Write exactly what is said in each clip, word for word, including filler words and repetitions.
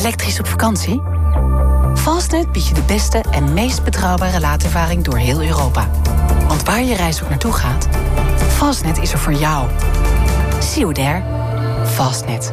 elektrisch op vakantie? Fastnet biedt je de beste en meest betrouwbare laadervaring door heel Europa. Want waar je reis ook naartoe gaat, Fastnet is er voor jou. See you there. Fastnet.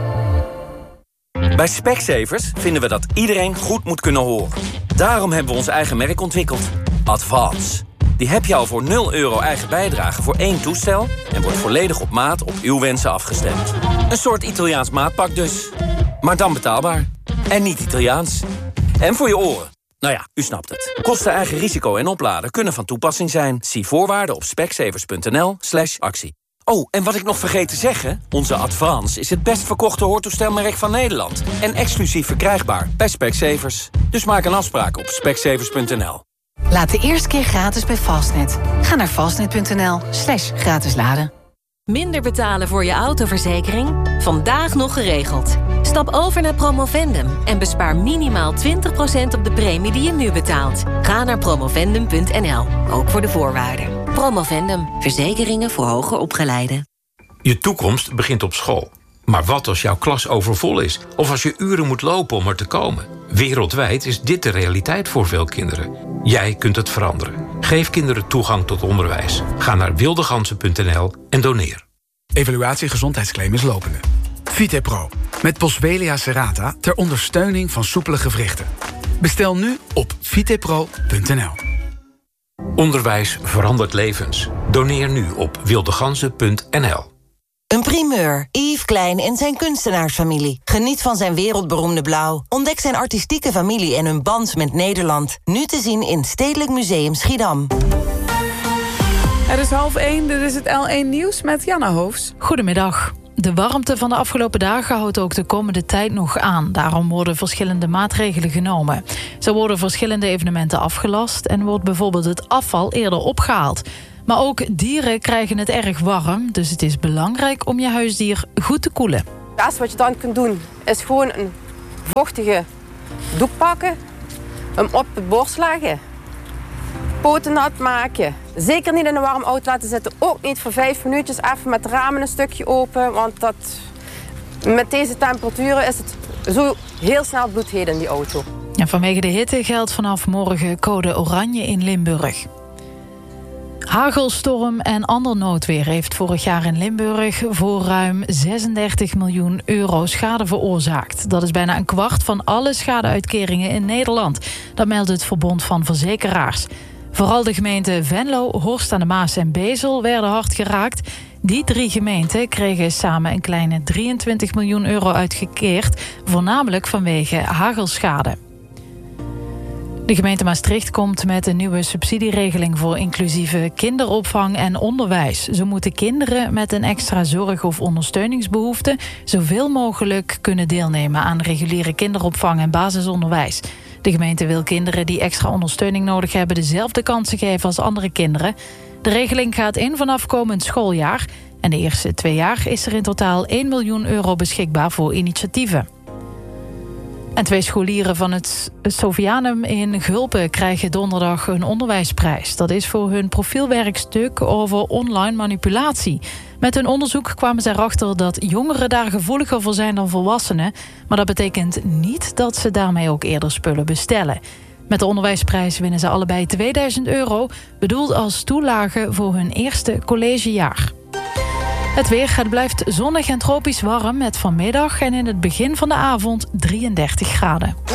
Bij Specsavers vinden we dat iedereen goed moet kunnen horen. Daarom hebben we ons eigen merk ontwikkeld. Advance. Die heb je al voor nul euro eigen bijdrage voor één toestel en wordt volledig op maat op uw wensen afgestemd. Een soort Italiaans maatpak dus. Maar dan betaalbaar. En niet Italiaans. En voor je oren. Nou ja, u snapt het. Kosten, eigen risico en opladen kunnen van toepassing zijn. Zie voorwaarden op specsavers.nl slash actie. Oh, en wat ik nog vergeet te zeggen, onze Advance is het best verkochte hoortoestelmerk van Nederland. En exclusief verkrijgbaar bij Specsavers. Dus maak een afspraak op specsavers punt n l. Laat de eerste keer gratis bij Fastnet. Ga naar fastnet.nl slash gratis laden. Minder betalen voor je autoverzekering? Vandaag nog geregeld. Stap over naar Promovendum en bespaar minimaal twintig procent op de premie die je nu betaalt. Ga naar promovendum punt n l, ook voor de voorwaarden. Promovendum, verzekeringen voor hoger opgeleiden. Je toekomst begint op school. Maar wat als jouw klas overvol is? Of als je uren moet lopen om er te komen? Wereldwijd is dit de realiteit voor veel kinderen. Jij kunt het veranderen. Geef kinderen toegang tot onderwijs. Ga naar wildegansen punt n l en doneer. Evaluatie gezondheidsclaim is lopende. Vitepro, met Boswellia serrata ter ondersteuning van soepele gewrichten. Bestel nu op vitepro punt n l. Onderwijs verandert levens. Doneer nu op wildegansen punt n l. Een primeur. Yves Klein en zijn kunstenaarsfamilie. Geniet van zijn wereldberoemde blauw. Ontdek zijn artistieke familie en hun band met Nederland. Nu te zien in Stedelijk Museum Schiedam. Het is half één, dit is het L één Nieuws met Janna Hoofs. Goedemiddag. De warmte van de afgelopen dagen houdt ook de komende tijd nog aan. Daarom worden verschillende maatregelen genomen. Zo worden verschillende evenementen afgelast en wordt bijvoorbeeld het afval eerder opgehaald. Maar ook dieren krijgen het erg warm, dus het is belangrijk om je huisdier goed te koelen. Het eerste wat je dan kunt doen is gewoon een vochtige doek pakken, hem op de borst leggen, poten nat maken. Zeker niet in een warm auto laten zitten, ook niet voor vijf minuutjes even met de ramen een stukje open, want dat, met deze temperaturen is het zo heel snel bloedheet in die auto. En vanwege de hitte geldt vanaf morgen code oranje in Limburg. Hagelstorm en ander noodweer heeft vorig jaar in Limburg voor ruim zesendertig miljoen euro schade veroorzaakt. Dat is bijna een kwart van alle schadeuitkeringen in Nederland. Dat meldt het Verbond van Verzekeraars. Vooral de gemeenten Venlo, Horst aan de Maas en Bezel werden hard geraakt. Die drie gemeenten kregen samen een kleine drieëntwintig miljoen euro uitgekeerd, voornamelijk vanwege hagelschade. De gemeente Maastricht komt met een nieuwe subsidieregeling voor inclusieve kinderopvang en onderwijs. Zo moeten kinderen met een extra zorg- of ondersteuningsbehoefte zoveel mogelijk kunnen deelnemen aan reguliere kinderopvang en basisonderwijs. De gemeente wil kinderen die extra ondersteuning nodig hebben dezelfde kansen geven als andere kinderen. De regeling gaat in vanaf komend schooljaar. En de eerste twee jaar is er in totaal één miljoen euro beschikbaar voor initiatieven. En twee scholieren van het Sofianum in Gulpen krijgen donderdag een onderwijsprijs. Dat is voor hun profielwerkstuk over online manipulatie. Met hun onderzoek kwamen ze erachter dat jongeren daar gevoeliger voor zijn dan volwassenen. Maar dat betekent niet dat ze daarmee ook eerder spullen bestellen. Met de onderwijsprijs winnen ze allebei tweeduizend euro... bedoeld als toelage voor hun eerste collegejaar. Het weer, het blijft zonnig en tropisch warm met vanmiddag en in het begin van de avond drieëndertig graden.